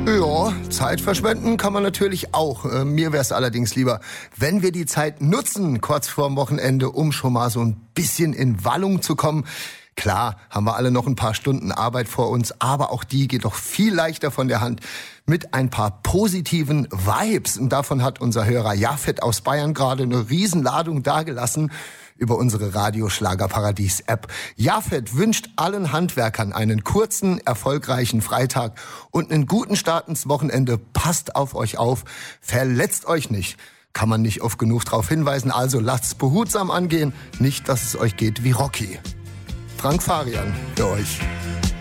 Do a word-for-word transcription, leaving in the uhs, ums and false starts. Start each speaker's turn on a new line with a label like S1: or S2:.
S1: Ja, Zeit verschwenden kann man natürlich auch. Äh, mir wäre es allerdings lieber, wenn wir die Zeit nutzen, kurz vorm Wochenende, um schon mal so ein bisschen in Wallung zu kommen. Klar, haben wir alle noch ein paar Stunden Arbeit vor uns, aber auch die geht doch viel leichter von der Hand mit ein paar positiven Vibes. Und davon hat unser Hörer Jafet aus Bayern gerade eine Riesenladung dagelassen über unsere Radioschlagerparadies-App. Jafet wünscht allen Handwerkern einen kurzen, erfolgreichen Freitag und einen guten Start ins Wochenende. Passt auf euch auf, verletzt euch nicht. Kann man nicht oft genug darauf hinweisen, also lasst's behutsam angehen. Nicht, dass es euch geht wie Rocky. Frank Farian für euch.